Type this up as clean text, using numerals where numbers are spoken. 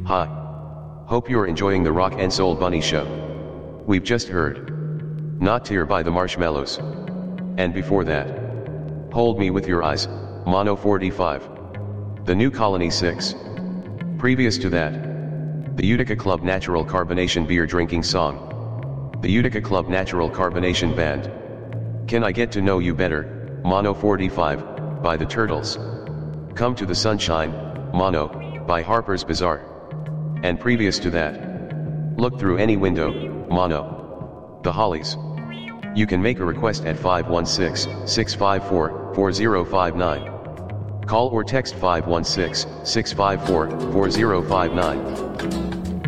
Hi. Hope you're enjoying the Rock and Soul Bunny Show. We've just heard Not Tear by the Marshmallows. And before that, Hold Me With Your Eyes, Mono 45. The New Colony 6. Previous to that, the Utica Club Natural Carbonation Beer Drinking Song. The Utica Club Natural Carbonation Band. Can I Get to Know You Better, Mono 45, by the Turtles. Come to the Sunshine, Mono, by Harper's Bazaar. And previous to that, Look Through Any Window, Mono. The Hollies. You can make a request at 516-654-4059. Call or text 516-654-4059.